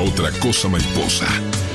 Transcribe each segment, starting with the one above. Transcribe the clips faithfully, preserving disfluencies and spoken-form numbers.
otra cosa mariposa.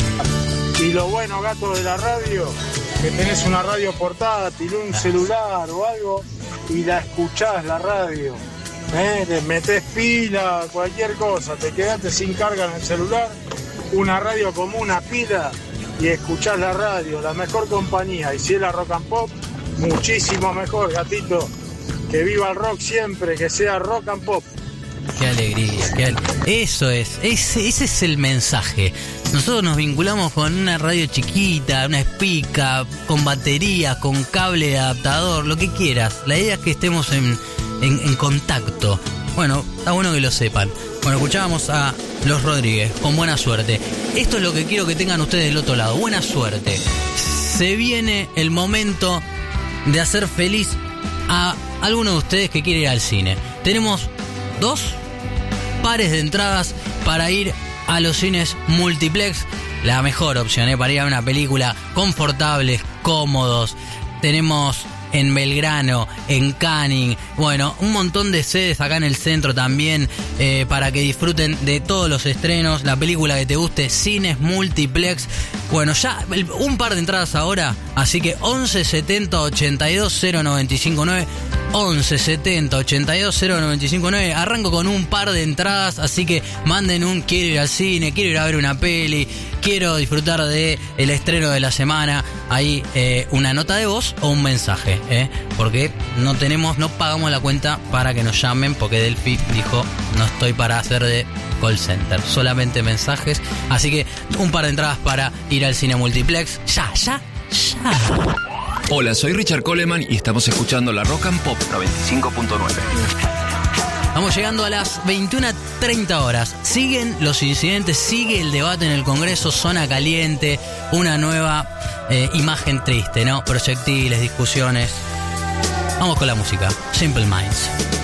Y lo bueno, gato, de la radio, que tenés una radio portátil, un celular o algo, y la escuchás la radio. ¿Eh? Le metés pila, cualquier cosa, te quedaste sin carga en el celular, una radio como una pila y escuchás la radio, la mejor compañía. Y si es la Rock and Pop, muchísimo mejor, gatito. Que viva el rock siempre, que sea Rock and Pop. Qué alegría, qué ale... Eso es, ese, ese es el mensaje. Nosotros nos vinculamos con una radio chiquita, una espica, con batería, con cable de adaptador, lo que quieras. La idea es que estemos en, en, en contacto. Bueno, está bueno que lo sepan. Bueno, escuchábamos a Los Rodríguez, con Buena Suerte. Esto es lo que quiero que tengan ustedes del otro lado, buena suerte. Se viene el momento de hacer feliz a alguno de ustedes que quiere ir al cine. Tenemos dos pares de entradas para ir a los cines multiplex. La mejor opción, ¿eh? Para ir a una película, confortables, cómodos. Tenemos en Belgrano, en Canning, bueno, un montón de sedes acá en el centro también, eh, para que disfruten de todos los estrenos, la película que te guste, cines multiplex. Bueno, ya un par de entradas ahora, así que once setenta ochenta y dos cero noventa y cinco nueve, once setenta ochenta y dos cero noventa y cinco nueve. Arranco con un par de entradas, así que manden un quiero ir al cine, quiero ir a ver una peli, quiero disfrutar de el estreno de la semana. Ahí eh, una nota de voz o un mensaje, eh, porque no tenemos, no pagamos la cuenta para que nos llamen, porque Delphi dijo no estoy para hacer de call center, solamente mensajes. Así que un par de entradas para ir al cine multiplex. Ya, ya, ya. Hola, soy Richard Coleman y estamos escuchando la Rock and Pop noventa y cinco punto nueve. Vamos llegando a las veintiuna treinta horas. Siguen los incidentes, sigue el debate en el Congreso, zona caliente, una nueva eh, imagen triste, ¿no? Proyectiles, discusiones. Vamos con la música. Simple Minds.